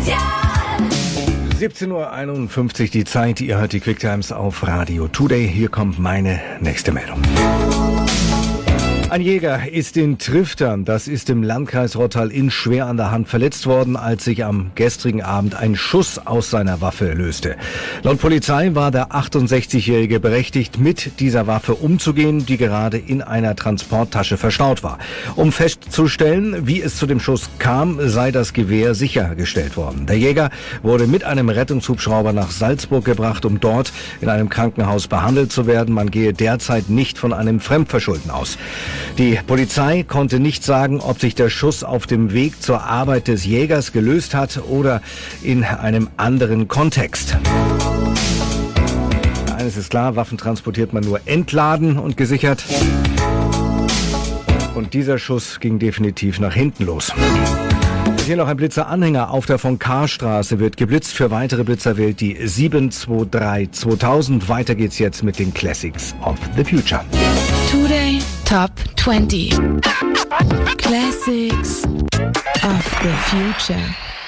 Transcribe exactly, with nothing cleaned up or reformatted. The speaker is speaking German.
siebzehn Uhr einundfünfzig die Zeit, ihr hört die Quicktimes auf Radio Today. Hier kommt meine nächste Meldung. Ein Jäger ist in Triftern, das ist im Landkreis Rottal-Inn, schwer an der Hand verletzt worden, als sich am gestrigen Abend ein Schuss aus seiner Waffe löste. Laut Polizei war der achtundsechzigjährige berechtigt, mit dieser Waffe umzugehen, die gerade in einer Transporttasche verstaut war. Um festzustellen, wie es zu dem Schuss kam, sei das Gewehr sichergestellt worden. Der Jäger wurde mit einem Rettungshubschrauber nach Salzburg gebracht, um dort in einem Krankenhaus behandelt zu werden. Man gehe derzeit nicht von einem Fremdverschulden aus. Die Polizei konnte nicht sagen, ob sich der Schuss auf dem Weg zur Arbeit des Jägers gelöst hat oder in einem anderen Kontext. Eines ist klar, Waffen transportiert man nur entladen und gesichert. Und dieser Schuss ging definitiv nach hinten los. Hier noch ein Blitzeranhänger auf der von Karstraße wird geblitzt. Für weitere Blitzer wählt die sieben zwei drei zweitausend. Weiter geht's jetzt mit den Classics of the Future. Today Top twenty Classics of the Future.